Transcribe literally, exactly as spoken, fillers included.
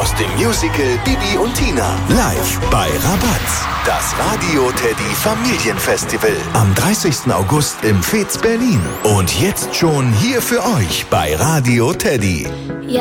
aus dem Musical Bibi und Tina. Live bei Rabatz. Das Radio Teddy Familienfestival. Am dreißigsten August im Fez Berlin. Und jetzt schon hier für euch bei Radio Teddy. Ja.